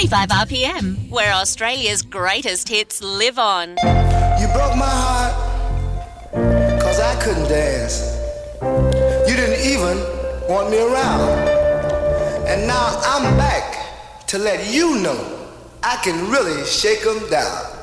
95 RPM, where Australia's greatest hits live on. You broke my heart, cause I couldn't dance. You didn't even want me around. And now I'm back to let you know I can really shake 'em down.